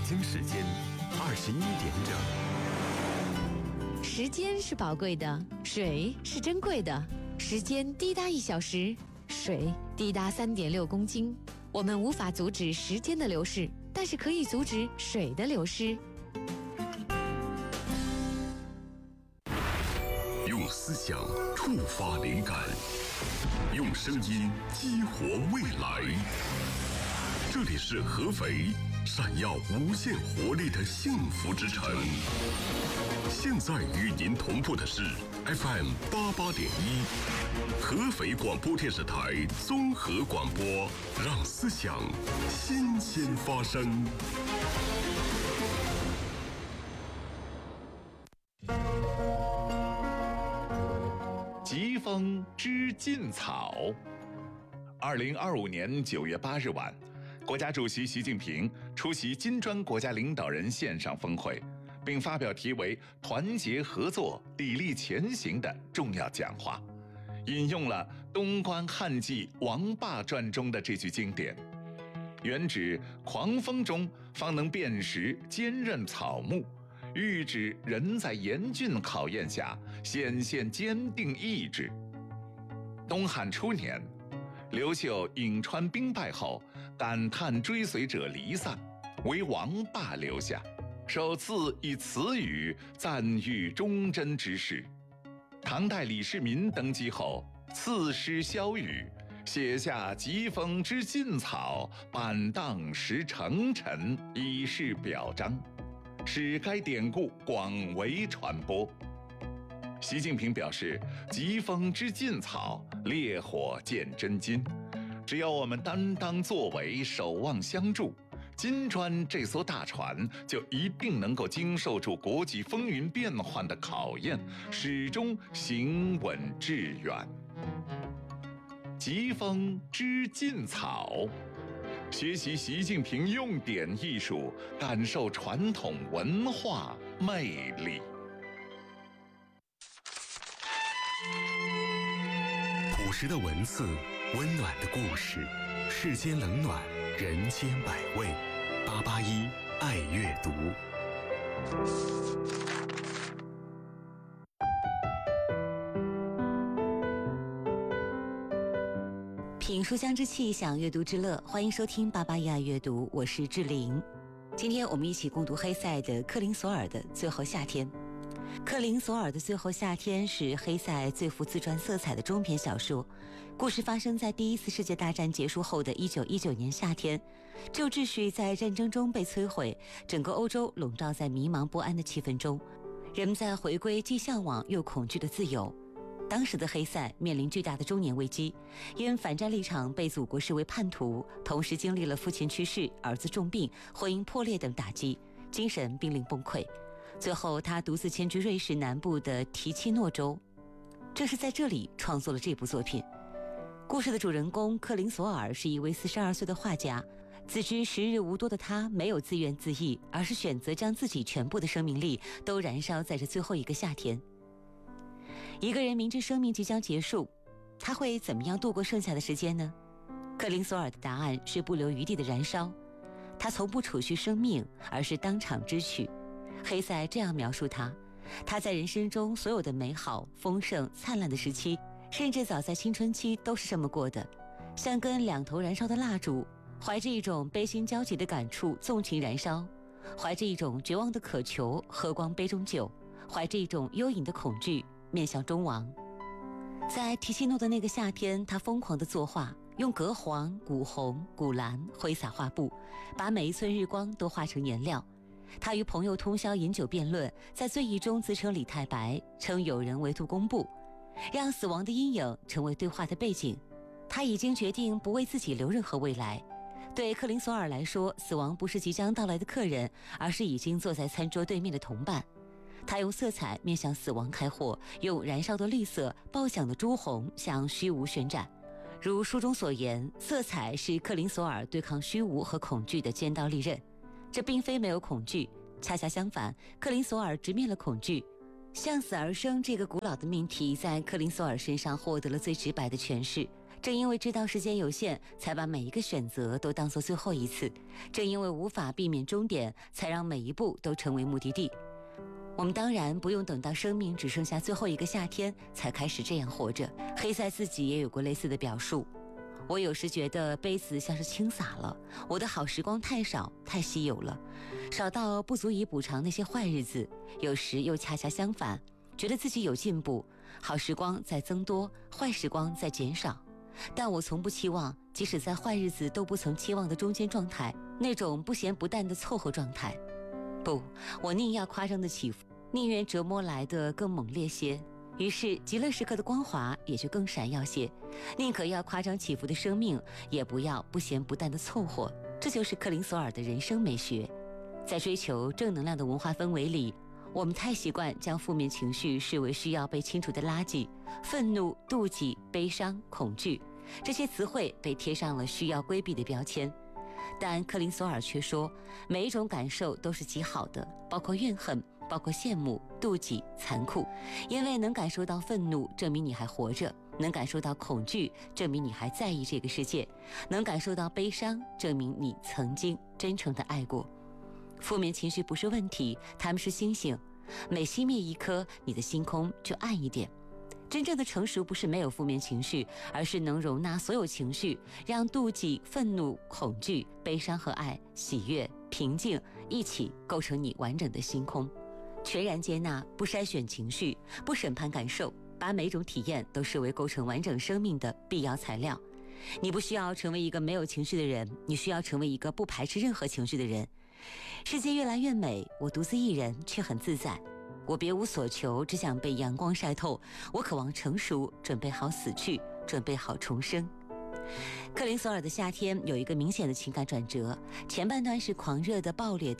京时间21点整。 时间是宝贵的，水是珍贵的。时间滴答1小时，水滴答3.6公斤。我们无法阻止时间的流逝，但是可以阻止水的流失。 用思想触发灵感，用声音激活未来。这里是合肥，闪耀无限活力的幸福之城。现在与您同步的是 FM 88.1，合肥广播电视台综合广播，让思想新鲜发生。 疾风知劲草。2025年9月8日晚，国家主席习近平出席金砖国家领导人线上峰会，并发表题为“团结合作，砥砺前行”的重要讲话，引用了东关汉记王霸传中的这句经典：“原指狂风中方能辨识坚韧草木，喻指人在严峻考验下显现坚定意志。”东汉初年，刘秀颍川兵败后，感叹追随者离散，为王霸留下，首次以此语赞誉忠贞之士。唐代李世民登基后，赐诗萧雨，写下“疾风知劲草，板荡识成臣”，以示表彰，使该典故广为传播。习近平表示，疾风知劲草，烈火见真金。只要我们担当作为，守望相助，金砖这艘大船就一定能够经受住国际风云变幻的考验，始终行稳致远。疾风知劲草，学习习近平用典艺术，感受传统文化魅力。 朴实的文字，温暖的故事，世间冷暖，人间百味。881爱阅读。 品书香之气，享阅读之乐，欢迎收听881爱阅读，我是志玲。今天我们一起共读黑塞的克林索尔的《最后夏天》。克林索尔的《最后夏天》是黑塞最富自传色彩的中篇小说，故事发生在第一次世界大战结束后的1919年夏天，旧秩序在战争中被摧毁，整个欧洲笼罩在迷茫不安的气氛中，人们在回归既向往又恐惧的自由。当时的黑塞面临巨大的中年危机，因反战立场被祖国视为叛徒，同时经历了父亲去世、儿子重病、婚姻破裂等打击，精神濒临崩溃。最后他独自迁居瑞士南部的提契诺州，正是在这里创作了这部作品。故事的主人公克林索尔是一位42岁的画家，自知时日无多的他没有自怨自艾，而是选择将自己全部的生命力都燃烧在这最后一个夏天。一个人明知生命即将结束，他会怎么样度过剩下的时间呢？克林索尔的答案是不留余地的燃烧，他从不储蓄生命，而是当场支取。黑塞这样描述他在人生中所有的美好、丰盛、灿烂的时期，甚至早在青春期都是这么过的，像根两头燃烧的蜡烛，怀着一种悲心交集的感触纵情燃烧，怀着一种绝望的渴求喝光杯中酒，怀着一种幽隐的恐惧面向终亡。在提契诺的那个夏天，他疯狂地作画，用镉黄、古红、古蓝挥洒画布，把每一寸日光都画成颜料。他与朋友通宵饮酒辩论，在醉意中自称李太白，称有人为图公布，让死亡的阴影成为对话的背景。他已经决定不为自己留任何未来。对克林索尔来说，死亡不是即将到来的客人，而是已经坐在餐桌对面的同伴。他用色彩面向死亡开火，用燃烧的绿色、爆响的朱红向虚无宣战。如书中所言，色彩是克林索尔对抗虚无和恐惧的尖刀利刃。这并非没有恐惧，恰恰相反，克林索尔直面了恐惧。向死而生这个古老的命题在克林索尔身上获得了最直白的诠释， 正因为知道时间有限，才把每一个选择都当作最后一次；正因为无法避免终点，才让每一步都成为目的地。我们当然不用等到生命只剩下最后一个夏天才开始这样活着。黑塞自己也有过类似的表述。我有时觉得杯子像是倾洒了，我的好时光太少，太稀有了，少到不足以补偿那些坏日子。有时又恰恰相反，觉得自己有进步，好时光在增多，坏时光在减少。但我从不期望，即使在坏日子都不曾期望的中间状态，那种不咸不淡的凑合状态。不，我宁要夸张的起伏，宁愿折磨来得更猛烈些，于是极乐时刻的光华也就更闪耀些。宁可要夸张起伏的生命，也不要不咸不淡的凑合。这就是克林索尔的人生美学。在追求正能量的文化氛围里，我们太习惯将负面情绪视为需要被清除的垃圾，愤怒、妒忌、悲伤、恐惧，这些词汇被贴上了需要规避的标签。但克林索尔却说，每一种感受都是极好的，包括怨恨，包括羡慕、妒忌、残酷，因为能感受到愤怒，证明你还活着；能感受到恐惧，证明你还在意这个世界；能感受到悲伤，证明你曾经真诚地爱过。负面情绪不是问题，它们是星星，每熄灭一颗，你的星空就暗一点。真正的成熟不是没有负面情绪，而是能容纳所有情绪，让妒忌、愤怒、恐惧、悲伤和爱、喜悦、平静一起构成你完整的星空。全然接纳，不筛选情绪，不审判感受，把每一种体验都视为构成完整生命的必要材料。你不需要成为一个没有情绪的人，你需要成为一个不排斥任何情绪的人。世界越来越美，我独自一人却很自在。我别无所求，只想被阳光晒透。我渴望成熟，准备好死去，准备好重生。克林索尔的夏天有一个明显的情感转折，前半段是狂热的、暴烈的